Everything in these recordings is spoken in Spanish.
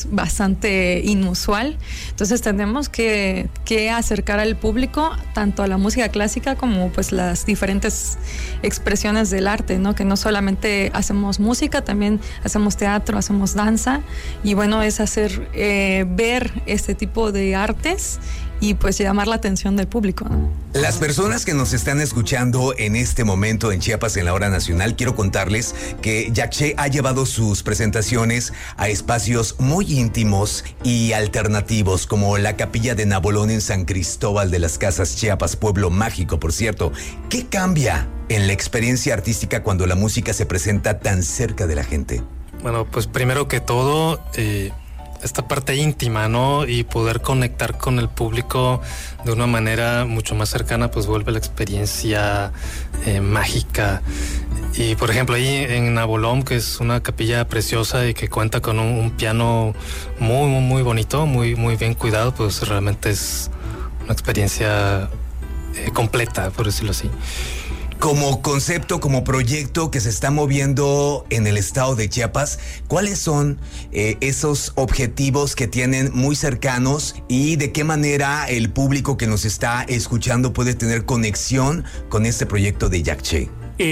bastante inusual. Entonces tenemos que acercar al público tanto a la música clásica como pues las diferentes expresiones del arte, ¿no? Que no solamente hacemos música, también hacemos teatro, hacemos danza, y bueno, es hacer ver este tipo de artes y pues llamar la atención del público, ¿no? Las personas que nos están escuchando en este momento en Chiapas en la Hora Nacional, quiero contarles que Yaché ha llevado sus presentaciones a espacios muy íntimos y alternativos, como la Capilla de Nabolón en San Cristóbal de las Casas, Chiapas, pueblo mágico, por cierto. ¿Qué cambia en la experiencia artística cuando la música se presenta tan cerca de la gente? Bueno, pues primero que todo, esta parte íntima, ¿no? Y poder conectar con el público de una manera mucho más cercana, pues vuelve la experiencia mágica. Y por ejemplo ahí en Nabolón, que es una capilla preciosa y que cuenta con un piano muy, muy, muy bonito, muy, muy bien cuidado, pues realmente es una experiencia completa, por decirlo así. Como concepto, como proyecto que se está moviendo en el estado de Chiapas, ¿cuáles son esos objetivos que tienen muy cercanos y de qué manera el público que nos está escuchando puede tener conexión con este proyecto de Yaché?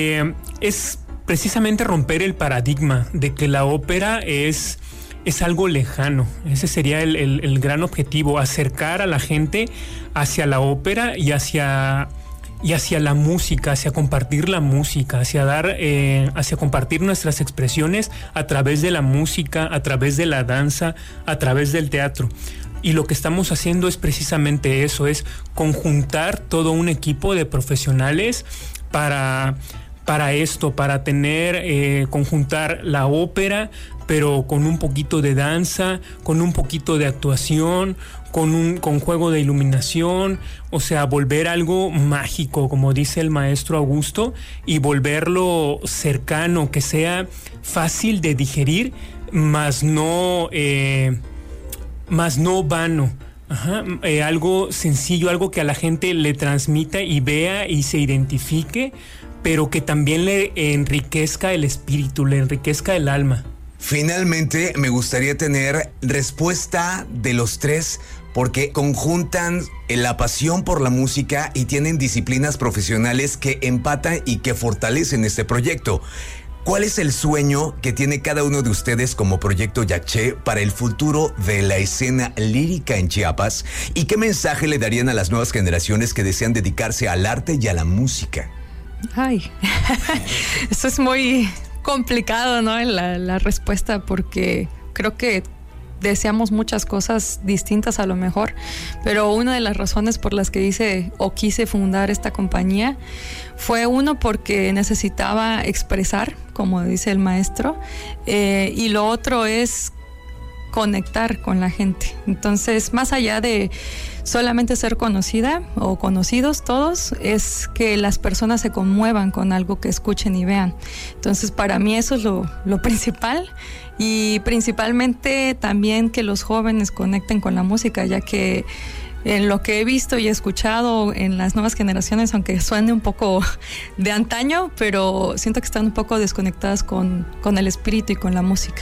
Es precisamente romper el paradigma de que la ópera es algo lejano. Ese sería el gran objetivo, acercar a la gente hacia la ópera y hacia la música, hacia compartir la música, hacia compartir nuestras expresiones a través de la música, a través de la danza, a través del teatro. Y lo que estamos haciendo es precisamente eso, es conjuntar todo un equipo de profesionales para esto, para conjuntar la ópera, pero con un poquito de danza, con un poquito de actuación, con juego de iluminación, o sea, volver algo mágico, como dice el maestro Augusto, y volverlo cercano, que sea fácil de digerir, más no vano. Algo sencillo, algo que a la gente le transmita y vea y se identifique, pero que también le enriquezca el espíritu, le enriquezca el alma. Finalmente, me gustaría tener respuesta de los tres, porque conjuntan la pasión por la música y tienen disciplinas profesionales que empatan y que fortalecen este proyecto. ¿Cuál es el sueño que tiene cada uno de ustedes como Proyecto Yaché para el futuro de la escena lírica en Chiapas? ¿Y qué mensaje le darían a las nuevas generaciones que desean dedicarse al arte y a la música? Ay, eso es muy complicado, ¿no? La respuesta, porque creo que deseamos muchas cosas distintas a lo mejor, pero una de las razones por las que quise fundar esta compañía fue porque necesitaba expresar, como dice el maestro, y lo otro es conectar con la gente. Entonces, más allá de solamente ser conocida o conocidos todos, es que las personas se conmuevan con algo que escuchen y vean. Entonces, para mí eso es lo principal, y principalmente también que los jóvenes conecten con la música, ya que en lo que he visto y escuchado en las nuevas generaciones, aunque suene un poco de antaño, pero siento que están un poco desconectadas con el espíritu y con la música.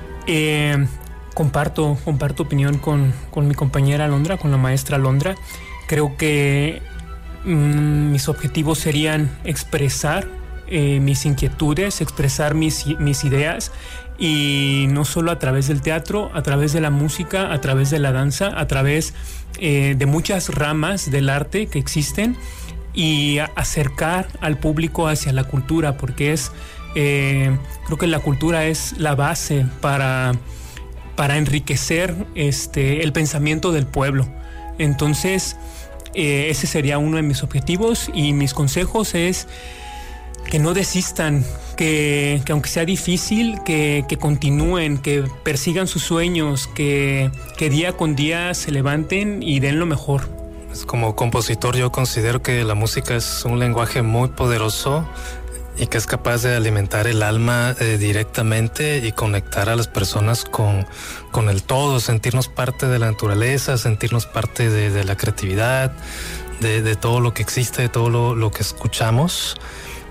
Comparto opinión con mi compañera Alondra, con la maestra Alondra. Creo que mis objetivos serían expresar mis inquietudes, expresar mis ideas, y no solo a través del teatro, a través de la música, a través de la danza, a través de muchas ramas del arte que existen, y acercar al público hacia la cultura, porque creo que la cultura es la base para enriquecer el pensamiento del pueblo. Entonces, ese sería uno de mis objetivos, y mis consejos es que no desistan, que aunque sea difícil, que continúen, que persigan sus sueños, que día con día se levanten y den lo mejor. Como compositor, yo considero que la música es un lenguaje muy poderoso y que es capaz de alimentar el alma directamente y conectar a las personas con el todo, sentirnos parte de la naturaleza, sentirnos parte de la creatividad, de todo lo que existe, de todo lo que escuchamos.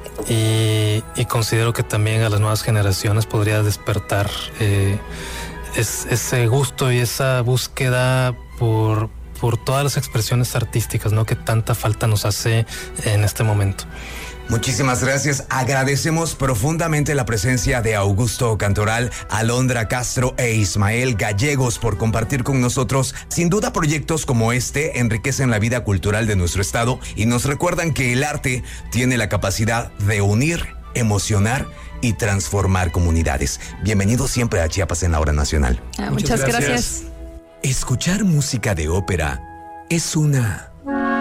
Y considero que también a las nuevas generaciones podría despertar ese gusto y esa búsqueda por todas las expresiones artísticas, ¿no? Que tanta falta nos hace en este momento. Muchísimas gracias. Agradecemos profundamente la presencia de Augusto Cantoral, Alondra Castro e Ismael Gallegos por compartir con nosotros. Sin duda, proyectos como este enriquecen la vida cultural de nuestro estado y nos recuerdan que el arte tiene la capacidad de unir, emocionar y transformar comunidades. Bienvenidos siempre a Chiapas en la Hora Nacional. Muchas gracias. Escuchar música de ópera es una